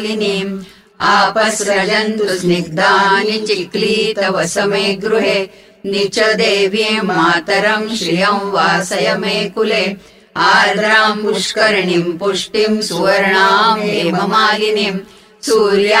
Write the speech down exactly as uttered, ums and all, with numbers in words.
आपसृजन्तु स्निग्धानि चिक्लीतव समे गृहे निच देवीं मातरं श्रियं वासय मे कुले आर्द्रां पुष्करिणीं पुष्टिं सुवर्णां हेममालिनीं सूर्या